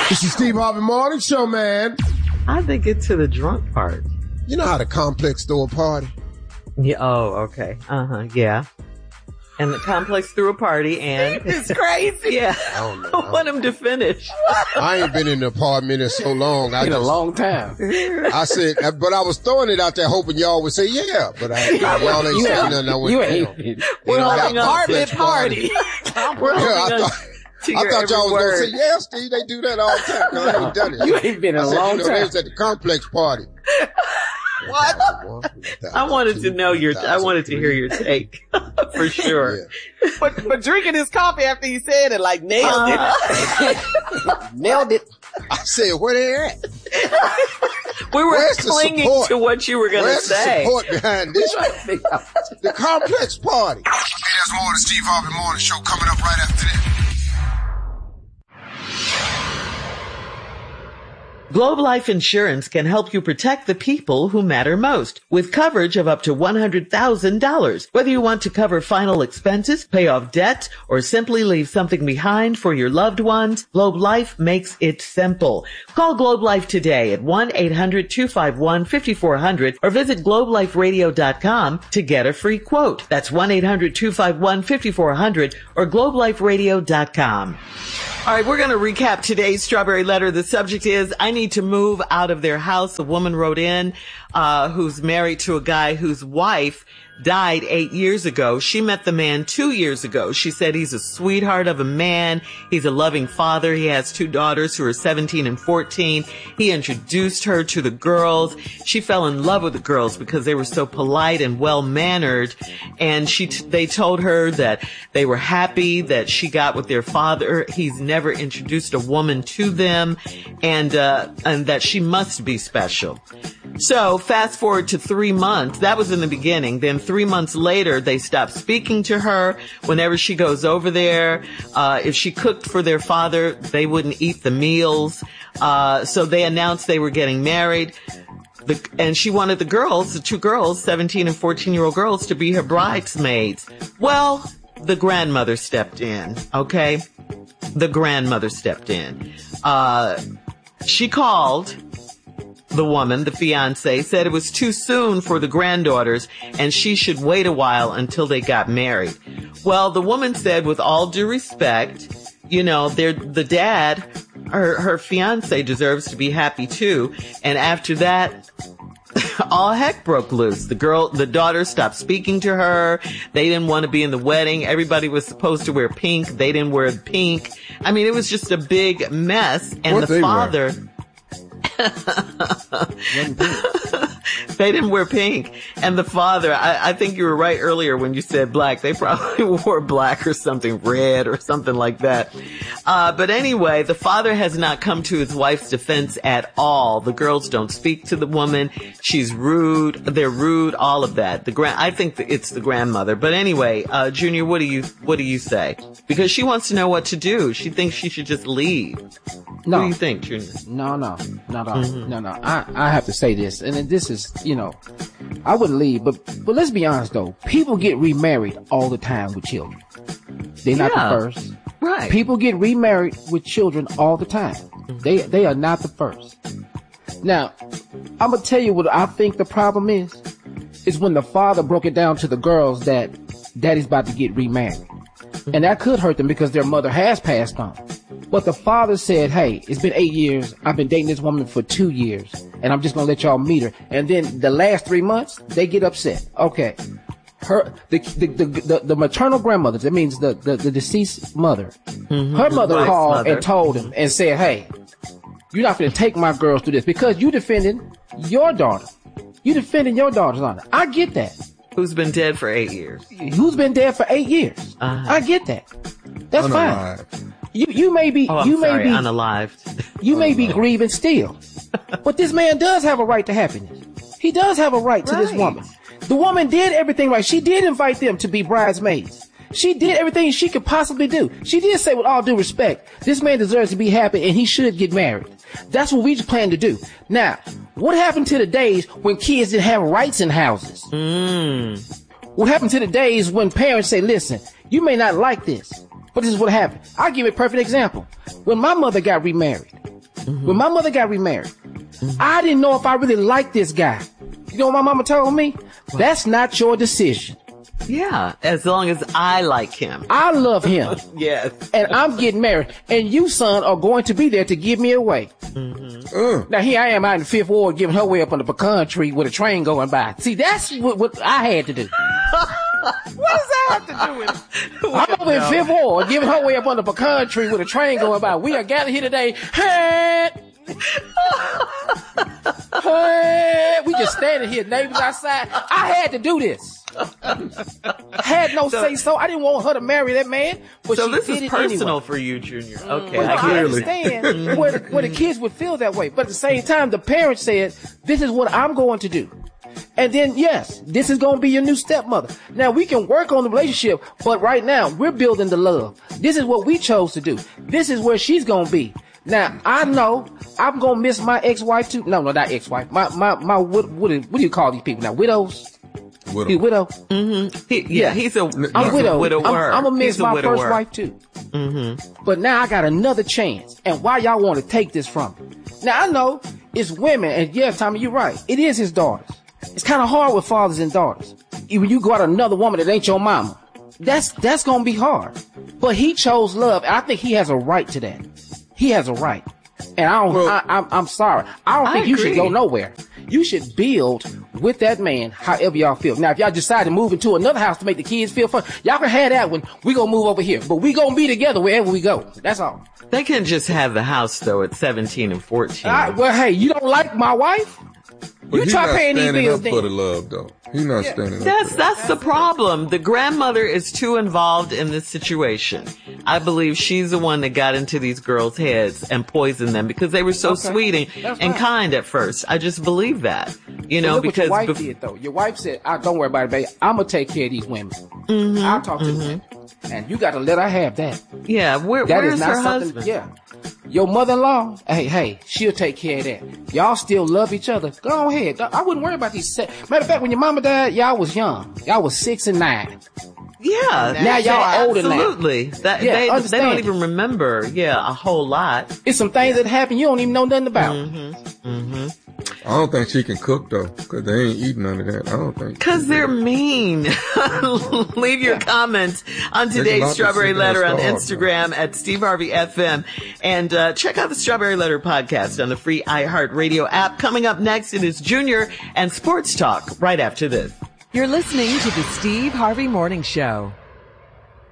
This is Steve Harvey Morning Show, man. I think it's to the drunk part. You know how the complex throw a party? Yeah. Oh, okay. Yeah. And the complex threw a party, and it's crazy. Yeah. I don't know. I want him to finish. I ain't been in the apartment in so long. In a long time. I said, but I was throwing it out there hoping y'all would say yeah. But y'all ain't saying nothing. I went down. We're having an apartment party. I thought y'all was going to say, yeah, Steve, they do that all the time. No, I ain't done it. You ain't been in a long time. They was at the complex party. What? I wanted to know I wanted to hear your take for sure. Yeah. But drinking his coffee after he said it, like nailed it. Nailed it. I said, where they at? We were clinging to what you were going to say. Where's the support behind this? The complex party. Hey, there's more of the Steve Harvey Morning Show coming up right after this. Globe Life Insurance can help you protect the people who matter most with coverage of up to $100,000. Whether you want to cover final expenses, pay off debt, or simply leave something behind for your loved ones, Globe Life makes it simple. Call Globe Life today at 1-800-251-5400 or visit globeliferadio.com to get a free quote. That's 1-800-251-5400 or globeliferadio.com. All right, we're going to recap today's Strawberry Letter. The subject is, I need to move out of their house. A woman wrote in who's married to a guy whose wife died 8 years ago. She met the man 2 years ago. She said he's a sweetheart of a man. He's a loving father. He has 2 daughters who are 17 and 14. He introduced her to the girls. She fell in love with the girls because they were so polite and well-mannered. And they told her that they were happy that she got with their father. He's never introduced a woman to them, and that she must be special. So fast forward to 3 months. That was in the beginning. Then 3 months later, they stopped speaking to her. Whenever she goes over there, if she cooked for their father, they wouldn't eat the meals. So they announced they were getting married. And she wanted the 2 girls, 17 and 14-year-old girls, to be her bridesmaids. Well, the grandmother stepped in, okay? The grandmother stepped in. She called the woman, the fiance, said it was too soon for the granddaughters and she should wait a while until they got married. Well, the woman said, with all due respect, the dad, her fiance deserves to be happy too. And after that, all heck broke loose. The daughter stopped speaking to her. They didn't want to be in the wedding. Everybody was supposed to wear pink. They didn't wear pink. I mean, it was just a big mess. And the father... They didn't wear pink. And the father, I think you were right earlier when you said black. They probably wore black or something, red or something like that. But anyway, the father has not come to his wife's defense at all. The girls don't speak to the woman. She's rude. They're rude. All of that. I think it's the grandmother. But anyway, Junior, what do you say? Because she wants to know what to do. She thinks she should just leave. No. What do you think, Junior? No. I have to say this, and this is, I wouldn't leave, but let's be honest though. People get remarried all the time with children. They're not the first. Right. People get remarried with children all the time. They are not the first. Now, I'm gonna tell you what I think the problem is when the father broke it down to the girls that daddy's about to get remarried. And that could hurt them because their mother has passed on. But the father said, hey, it's been 8 years. I've been dating this woman for 2 years. And I'm just going to let y'all meet her. And then the last 3 months, they get upset. Okay. The maternal grandmother, that means the deceased mother. Mm-hmm. Her mother called and told him and said, hey, you're not going to take my girls through this because you defending your daughter. You defending your daughter's honor. I get that. Who's been dead for 8 years? Who's been dead for 8 years? I get that. That's fine. You may be unalived. You may be grieving still. But this man does have a right to happiness. He does have a right to this woman. The woman did everything right. She did invite them to be bridesmaids. She did everything she could possibly do. She did say, with all due respect, this man deserves to be happy and he should get married. That's what we plan to do. Now, what happened to the days when kids didn't have rights in houses? What happened to the days when parents say, listen, you may not like this, but this is what happened. I'll give you a perfect example. When my mother got remarried, When my mother got remarried, I didn't know if I really liked this guy. You know what my mama told me? That's not your decision. Yeah, as long as I like him. I love him. Yes. And I'm getting married. And you, son, are going to be there to give me away. Now, here I am out in the Fifth Ward giving her way up on the pecan tree with a train going by. See, that's what I had to do. What does that have to do with it? I'm over in Fifth Ward giving her way up on the pecan tree with a train going by. We are gathered here today. Hey! Hey! We just standing here, neighbors outside. I had to do this. I had no say so. I didn't want her to marry that man, but so she this did is it personal anyway. for you, Junior. Okay, But I Clearly. understand where the kids would feel that way. But at the same time, the parents said, this is what I'm going to do. And then, yes, this is going to be your new stepmother. Now, we can work on the relationship, but right now, we're building the love. This is what we chose to do. This is where she's going to be. Now, I know I'm going to miss my ex-wife too. No, not ex-wife. My what do you call these people now? Widows? Widow. You widow? He's a I'm widow. widower. I'm gonna miss He's a my widower. first wife too. But now I got another chance. And why y'all want to take this from me? Now I know it's women, and yeah, Tommy, you're right. It is his daughters. It's kind of hard with fathers and daughters. When you go out another woman that ain't your mama, that's gonna be hard. But he chose love, and I think he has a right to that. He has a right. And I'm sorry. I don't think you should go nowhere. You should build with that man however y'all feel. Now, if y'all decide to move into another house to make the kids feel fun, y'all can have that one. We gonna move over here. But we gonna be together wherever we go. That's all. They can just have the house, though, at 17 and 14. Well, hey, you don't like my wife? But You he's try not paying these standing bills up then. for the love, though. He's not standing up for that. That's the problem. The grandmother is too involved in this situation. I believe she's the one that got into these girls' heads and poisoned them because they were so sweet and right. kind at first. I just believe that, you know, Look because what your wife did, though. Your wife said, don't worry about it, baby. I'm going to take care of these women. I'll talk to the women. And you got to let her have that. yeah, That where's is not her something. husband? Yeah. Your mother-in-law, hey, she'll take care of that. Y'all still love each other. Go ahead. I wouldn't worry about these. Matter of fact, when your mama died, y'all was young. Y'all was 6 and 9. Yeah. Now y'all older now. Absolutely. They understand. don't even remember, a whole lot. It's some things that happen you don't even know nothing about. I don't think she can cook, though, because they ain't eating none of that. I don't think. Because they're mean. Leave your comments on today's lot to Strawberry see in Letter the on store, Instagram at Steve Harvey FM. And check out the Strawberry Letter podcast on the free iHeartRadio app. Coming up next, it is Junior and Sports Talk right after this. You're listening to the Steve Harvey Morning Show.